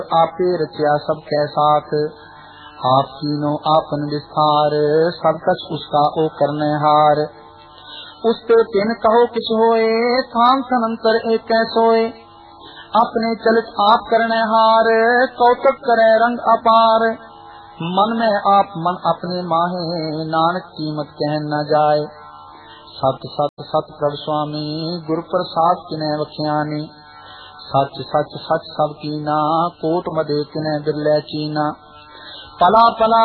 आपे रचिया सब कै साथ, आप कीनो आपन विस्तार, सब कछ उसका ओ करने हार। उसते तिन कहो किस होए, थान थनंतर एक कैसोए, अपने चलित आप करने हार, कौतुक करे रंग अपार। मन में आप मन अपने माहे, नानक कीमत कह न जाए। सत सत सत प्रभ स्वामी, गुरु प्रसाद किने बख्यानी। सच सच सच सब कीना, कोट मदे किने बिरले चीना। पला पला